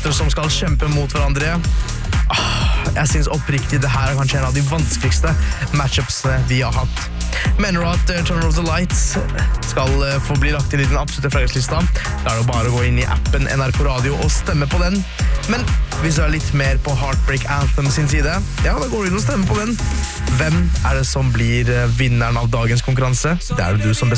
låter som skal kjempe mot hverandre. Jeg synes oppriktig det her er kanskje en av de vanskeligste matchupsene vi har hatt. Mener du at Turn Off The Lights skal få bli lagt inn i den absolutte flaggelslista? Da er det bare å gå inn i appen NRK Radio og stemme på den. Men hvis du er litt mer på Heartbreak Anthem sin side, ja, da går du inn og stemmer på den. Hvem er det som blir vinneren av dagens konkurranse? Det er det du som bestemmer.